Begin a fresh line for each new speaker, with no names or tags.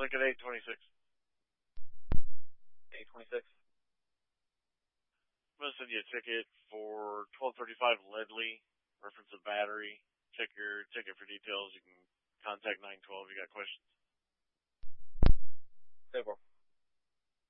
Lincoln 826.
826.
I'm going to send you a ticket for 1235 Ledley, reference of battery. Check your ticket for details. You can contact 912 if you got questions.
10-4.